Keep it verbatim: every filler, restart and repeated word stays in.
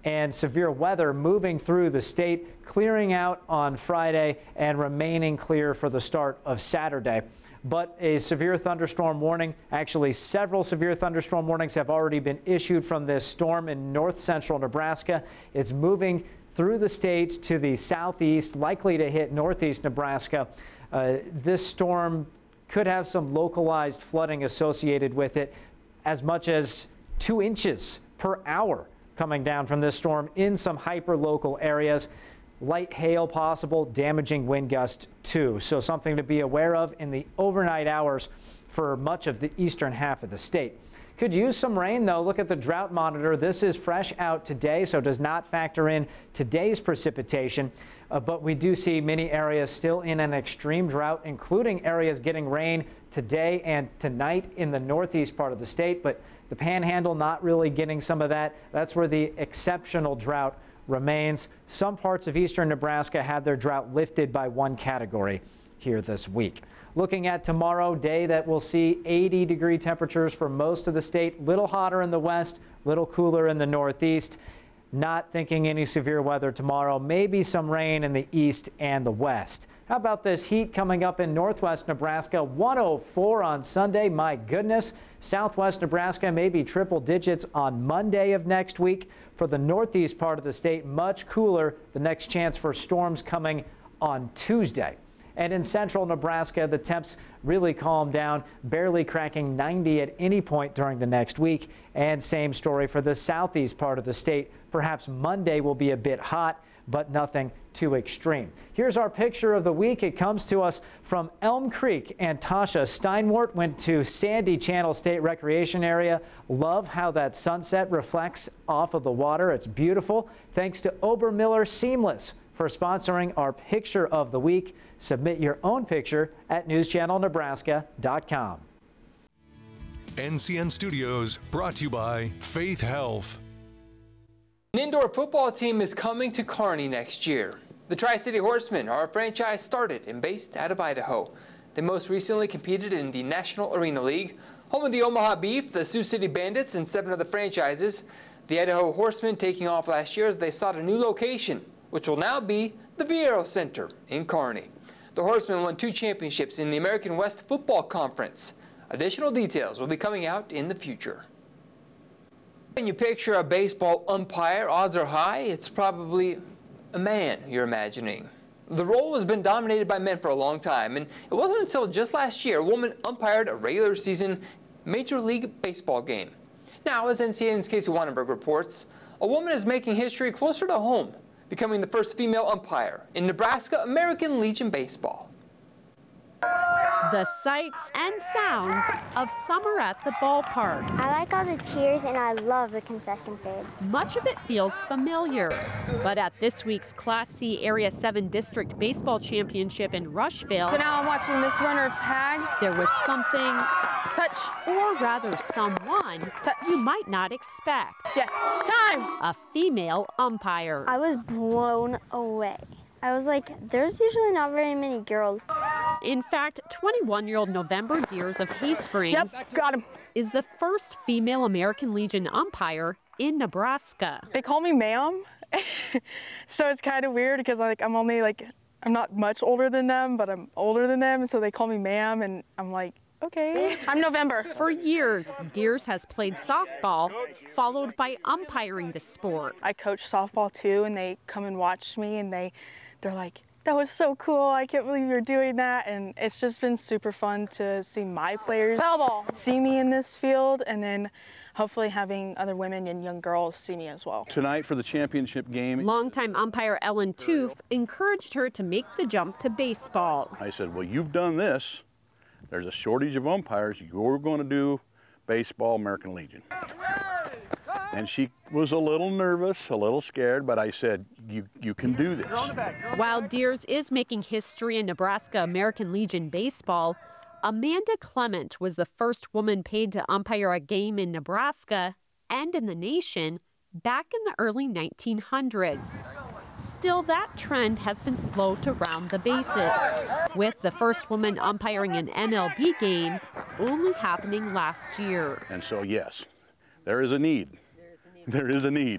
and severe weather moving through the state, clearing out on Friday and remaining clear for the start of Saturday. But a severe thunderstorm warning, actually several severe thunderstorm warnings have already been issued from this storm in north central Nebraska. It's moving through the state to the southeast, likely to hit northeast Nebraska. Uh, this storm could have some localized flooding associated with it, as much as two inches per hour coming down from this storm in some hyper-local areas. Light hail possible, damaging wind gust too. So something to be aware of in the overnight hours for much of the eastern half of the state. Could use some rain though. Look at the drought monitor. This is fresh out today, so does not factor in today's precipitation. Uh, but we do see many areas still in an extreme drought, including areas getting rain today and tonight in the northeast part of the state. But the Panhandle not really getting some of that. That's where the exceptional drought remains. Some parts of eastern Nebraska had their drought lifted by one category here this week. Looking at tomorrow, day that will see eighty degree temperatures for most of the state, little hotter in the west, little cooler in the northeast. Not thinking any severe weather tomorrow, maybe some rain in the east and the west. How about this heat coming up in northwest Nebraska? one oh four on Sunday, my goodness. Southwest Nebraska maybe triple digits on Monday of next week. For the northeast part of the state, much cooler. The next chance for storms coming on Tuesday. And in central Nebraska, the temps really calm down, barely cracking ninety at any point during the next week. And same story for the southeast part of the state. Perhaps Monday will be a bit hot, but nothing too extreme. Here's our picture of the week. It comes to us from Elm Creek, and Tasha Steinwart went to Sandy Channel State Recreation Area. Love how that sunset reflects off of the water. It's beautiful. Thanks to Obermiller Seamless for sponsoring our picture of the week. Submit your own picture at news channel nebraska dot com. N C N Studios brought to you by Faith Health. An indoor football team is coming to Kearney next year. The Tri-City Horsemen are a franchise started and based out of Idaho. They most recently competed in the National Arena League, home of the Omaha Beef, the Sioux City Bandits, and seven other franchises. The Idaho Horsemen taking off last year as they sought a new location, which will now be the Viero Center in Kearney. The Horsemen won two championships in the American West Football Conference. Additional details will be coming out in the future. When you picture a baseball umpire, odds are high it's probably a man you're imagining. The role has been dominated by men for a long time, and it wasn't until just last year a woman umpired a regular season Major League Baseball game. Now, as N C N's Casey Wannenberg reports, a woman is making history closer to home, becoming the first female umpire in Nebraska American Legion Baseball. The sights and sounds of summer at the ballpark. I like all the cheers and I love the concession period. Much of it feels familiar, but at this week's Class C Area seven District Baseball Championship in Rushville, So now I'm watching this runner tag. there was something, Touch. or rather someone, Touch. you might not expect. Yes. Time. A female umpire. I was blown away. I was like, there's usually not very many girls. In fact, twenty-one-year-old November Deers of Hay Springs Yep, got him. is the first female American Legion umpire in Nebraska. They call me ma'am. So it's kind of weird because like I'm only like, I'm not much older than them, but I'm older than them. So they call me ma'am and I'm like, okay. I'm November. For years, Deers has played softball, followed by umpiring the sport. I coach softball too, and they come and watch me and they, they're like, that was so cool. I can't believe you're doing that. And it's just been super fun to see my players see me in this field, and then hopefully having other women and young girls see me as well. Tonight for the championship game. Longtime umpire Ellen Toof encouraged her to make the jump to baseball. I said, well, you've done this. There's a shortage of umpires. You're going to do baseball, American Legion. And she was a little nervous, a little scared, but I said, you, you can do this. While Deers is making history in Nebraska American Legion baseball, Amanda Clement was the first woman paid to umpire a game in Nebraska and in the nation back in the early nineteen hundreds. Still, that trend has been slow to round the bases, with the first woman umpiring an M L B game only happening last year. And so, yes, there is a need. There is a need.